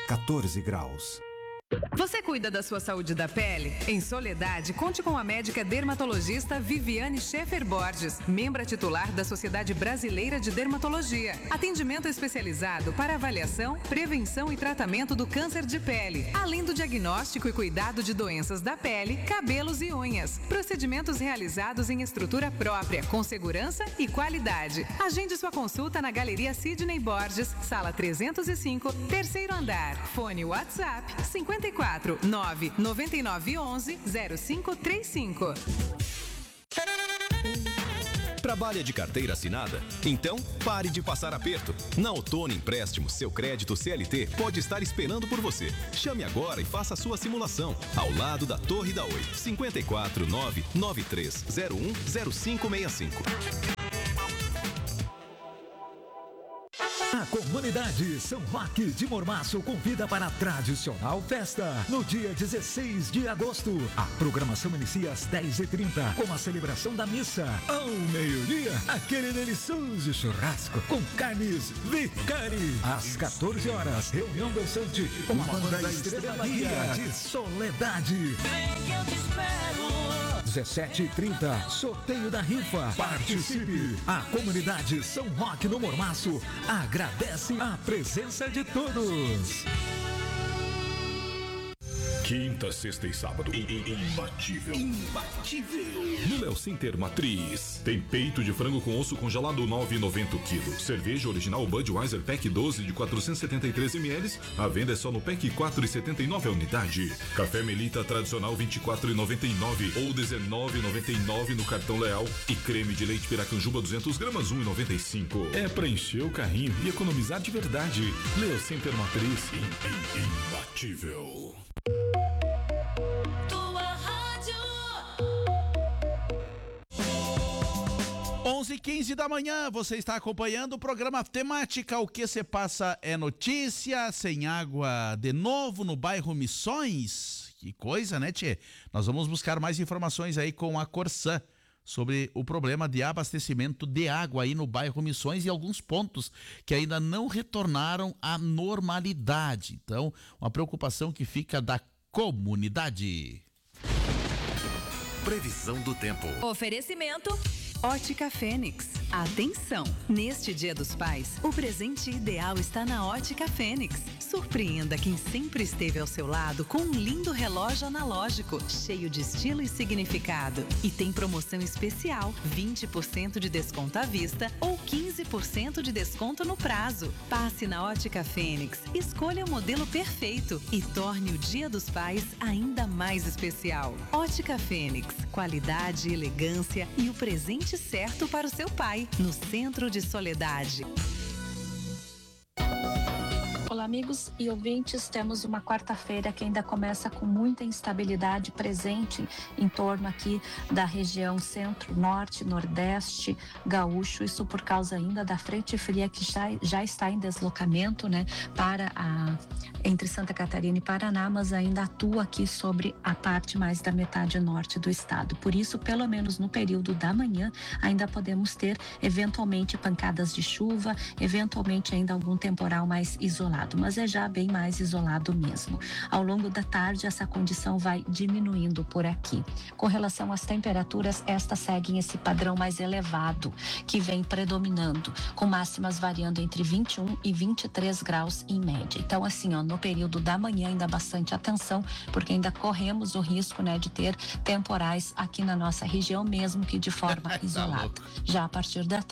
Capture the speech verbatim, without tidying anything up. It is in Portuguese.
quatorze graus. Você cuida da sua saúde da pele? Em Soledade, conte com a médica dermatologista Viviane Schaefer Borges, membra titular da Sociedade Brasileira de Dermatologia. Atendimento especializado para avaliação, prevenção e tratamento do câncer de pele, além do diagnóstico e cuidado de doenças da pele, cabelos e unhas. Procedimentos realizados em estrutura própria, com segurança e qualidade. Agende sua consulta na Galeria Sidney Borges, sala trezentos e cinco, terceiro andar. Fone WhatsApp cinquenta e quatro, nove nove nove onze, zero cinco três cinco. Trabalha de carteira assinada? Então, pare de passar aperto. Na Outono Empréstimos, seu crédito C L T pode estar esperando por você. Chame agora e faça a sua simulação. Ao lado da Torre da Oi. cinquenta e quatro, nove nove três zero um, zero cinco seis cinco. A comunidade São Roque de Mormaço convida para a tradicional festa no dia dezesseis de agosto. A programação inicia às dez e trinta com a celebração da missa. Ao meio-dia, aquele delicioso churrasco com carnes Vicari. Às quatorze horas, reunião dançante com a banda da Estrela Guia de Soledade. Vem que eu te espero. dezessete e trinta, sorteio da rifa. Participe! A comunidade São Roque no Mormaço agradece a presença de todos. Quinta, sexta e sábado. Imbatível. Imbatível. No Léo Center Matriz. Tem peito de frango com osso congelado nove reais e noventa quilos. Cerveja original Budweiser Pack doze de quatrocentos e setenta e três mililitros. A venda é só no Pack quatro reais e setenta e nove a unidade. Café Melita tradicional vinte e quatro reais e noventa e nove ou dezenove reais e noventa e nove no cartão Leal. E creme de leite Piracanjuba duzentas gramas um real e noventa e cinco. É pra encher o carrinho e economizar de verdade. Léo Center Matriz. Imbatível. onze e quinze da manhã, você está acompanhando o programa Temática. O que se passa é notícia. Sem água de novo no bairro Missões. Que coisa, né, tchê? Nós vamos buscar mais informações aí com a Corsã sobre o problema de abastecimento de água aí no bairro Missões e alguns pontos que ainda não retornaram à normalidade. Então, uma preocupação que fica da comunidade. Previsão do tempo. Oferecimento Ótica Fênix. Atenção! Neste Dia dos Pais, o presente ideal está na Ótica Fênix. Surpreenda quem sempre esteve ao seu lado com um lindo relógio analógico, cheio de estilo e significado. E tem promoção especial, vinte por cento de desconto à vista ou quinze por cento de desconto no prazo. Passe na Ótica Fênix, escolha o modelo perfeito e torne o Dia dos Pais ainda mais especial. Ótica Fênix, qualidade, elegância e o presente certo para o seu pai, no centro de Soledade. Olá, amigos e ouvintes, temos uma quarta-feira que ainda começa com muita instabilidade presente em torno aqui da região centro, norte, nordeste, gaúcho, isso por causa ainda da frente fria que já, já está em deslocamento, né, para a, entre Santa Catarina e Paraná, mas ainda atua aqui sobre a parte mais da metade norte do estado. Por isso, pelo menos no período da manhã, ainda podemos ter eventualmente pancadas de chuva, eventualmente ainda algum temporal mais isolado, mas é já bem mais isolado mesmo. Ao longo da tarde, essa condição vai diminuindo por aqui. Com relação às temperaturas, estas seguem esse padrão mais elevado que vem predominando, com máximas variando entre vinte e um e vinte e três graus em média. Então, assim, ó, no período da manhã, ainda bastante atenção, porque ainda corremos o risco, né, de ter temporais aqui na nossa região, mesmo que de forma isolada. Já a partir da